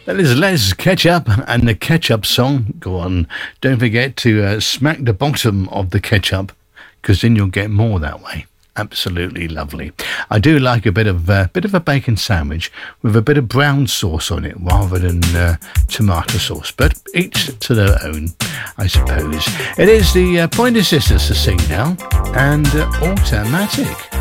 That is Les Ketchup and the Ketchup Song. Go on, don't forget to smack the bottom of the ketchup, because then you'll get more that way. Absolutely lovely. I do like a bit of a bacon sandwich with a bit of brown sauce on it rather than tomato sauce, but each to their own, I suppose. It is the Pointer Sisters to sing now, and Automatic.